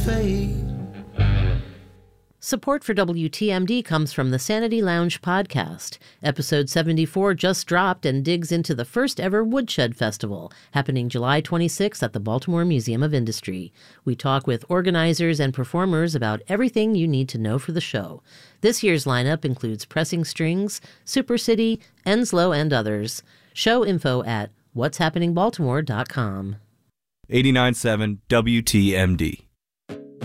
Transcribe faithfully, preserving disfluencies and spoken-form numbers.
fade. Support for W T M D comes from the Sanity Lounge podcast. Episode seventy-four just dropped and digs into the first ever Woodshed Festival, happening July twenty-sixth at the Baltimore Museum of Industry. We talk with organizers and performers about everything you need to know for the show. This year's lineup includes Pressing Strings, Super City, Enslow, and others. Show info at what's happening baltimore dot com. eighty-nine point seven W T M D.